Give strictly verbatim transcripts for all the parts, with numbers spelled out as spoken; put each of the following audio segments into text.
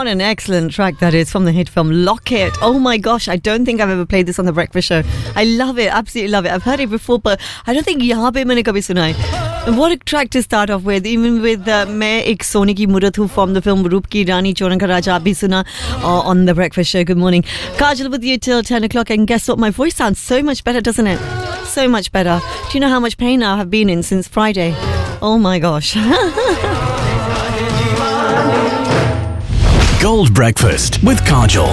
What an excellent track that is from the hit film Locket. Oh my gosh, I don't think I've ever played this on The Breakfast Show. I love it, absolutely love it. I've heard it before, but I don't think यहाँ पे मैंने कभी सुना है. What a track to start off with. Even with uh, मैं एक सोने की मूरत हूँ from the film रूप की रानी चोरन का राजा, आप भी सुना uh, on The Breakfast Show. Good morning. Kajal with you till ten o'clock, and guess what? My voice sounds so much better, doesn't it? So much better. Do you know how much pain I have been in since Friday? Oh my gosh. Gold Breakfast with Kajal.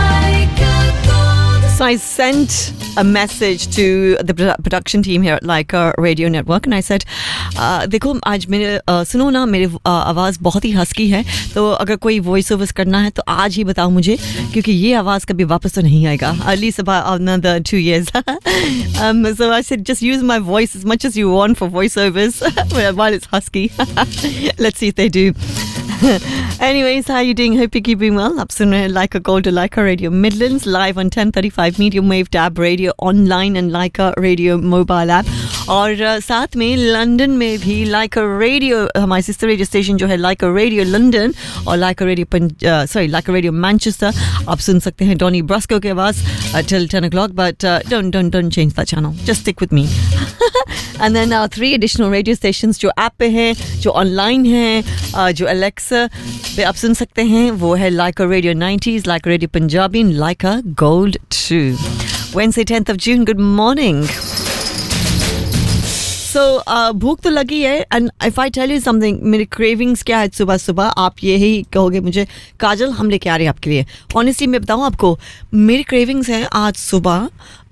So I sent a message to the production team here at Laika Radio Network, and I said, uh, देखो आज मेरे uh, सुनो ना, मेरी uh, आवाज़ बहुत ही husky है, तो अगर कोई वॉइस ओवर्स करना है तो आज ही बताओ मुझे, क्योंकि ये आवाज़ कभी वापस तो नहीं आएगा, at least about another two years. um, so I said, just use my voice as much as you want for voiceovers while it's husky. Let's see if they do. Anyways, how are you doing? Hope you're keeping well. Up soon, Laika Gold to Laika Radio Midlands, live on ten thirty-five medium wave tab radio online and Laika Radio mobile app. और uh, साथ में London में भी लाइका radio, हमारी sister radio station जो है लाइका radio London और लाइका radio sorry लाइका radio Manchester. आप सुन सकते हैं डॉनी ब्रस्को की आवाज़ till ten o'clock, but uh, don't don't don't change that channel. Just stick with me. And then our three additional radio stations जो app पे हैं, जो ऑनलाइन हैं, uh, जो Alexa पे आप सुन सकते हैं, वो है लाइका radio nineties, Lyca radio Punjabi, Lyca gold to. Wednesday tenth of June. Good morning. So, uh, भूख तो लगी है, and if I tell you something, मेरे cravings क्या है सुबह सुबह, आप यही कहोगे मुझे, काजल हम लेके आ रहे हैं आपके लिए. Honestly मैं बताऊँ आपको, मेरी cravings है आज सुबह,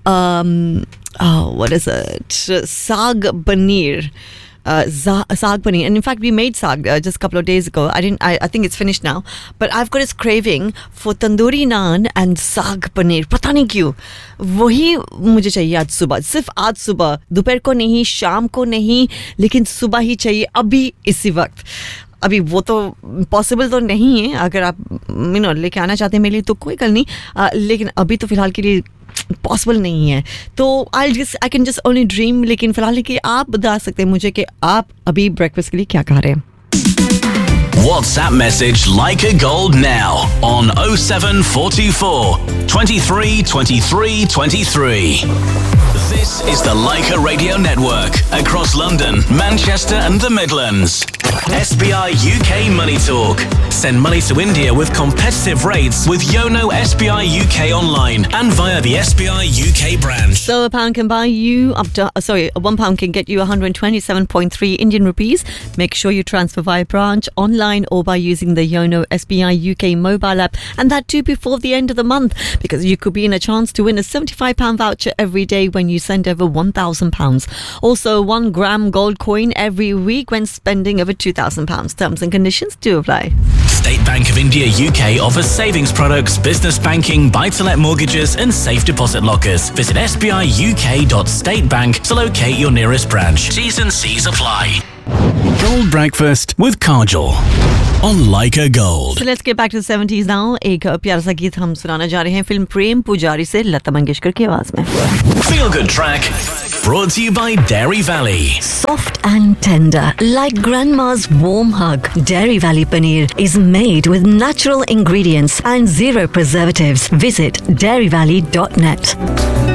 um, uh, what is it, साग paneer. Uh, saag paneer, and in fact we made saag uh, just a couple of days ago. I didn't. I, I think it's finished now. But I've got this craving for tandoori naan and saag paneer. पता नहीं क्यों वही मुझे चाहिए आज सुबह. सिर्फ आज सुबह, दोपहर को नहीं, शाम को नहीं, लेकिन सुबह ही चाहिए, अभी इसी वक्त. अभी वो तो पॉसिबल तो नहीं है, अगर आप यू नो लेके आना चाहते हैं मेरे लिए तो कोई गल नहीं, uh, लेकिन अभी तो फिलहाल के लिए पॉसिबल नहीं है, तो I just I can just only dream. लेकिन फिलहाल कि आप बता सकते हैं मुझे कि आप अभी ब्रेकफास्ट के लिए क्या खा रहे हैं. WhatsApp message Laika Gold now on oh seven four four, twenty-three, twenty-three, twenty-three. This is the Laika Radio Network across London, Manchester and the Midlands. S B I U K Money Talk. Send money to India with competitive rates with Yono S B I U K online and via the S B I U K branch. So a pound can buy you up to, uh, sorry, one pound can get you one hundred twenty-seven point three Indian rupees. Make sure you transfer via branch, online or by using the Yono S B I U K mobile app, and that too before the end of the month, because you could be in a chance to win a seventy-five pound voucher every day when you send over one thousand pounds. Also one gram gold coin every week when spending over two thousand pounds. Terms and conditions do apply. State Bank of India U K offers savings products, business banking, buy-to-let mortgages and safe deposit lockers. Visit s b i u k dot state bank to locate your nearest branch. T's and C's apply. Gold Breakfast with Kajal on Laika Gold. So let's get back to the seventies now. एक प्यारा सा गीत हम सुनाना जा रहे हैं film प्रेम पुजारी से लता मंगेशकर की आवाज में. Feel Good track brought to you by Dairy Valley. Soft and tender, like grandma's warm hug. Dairy Valley paneer is made with natural ingredients and zero preservatives. Visit dairy valley dot net.